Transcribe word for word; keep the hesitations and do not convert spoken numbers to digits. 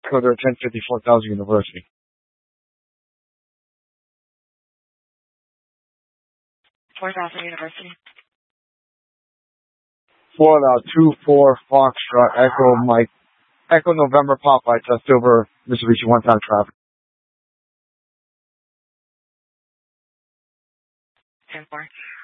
Go to ten fifty-four thousand University. four thousand University. four two four Foxtrot Echo Mike Echo November Popeye test over Mitsubishi one time traffic. ten four.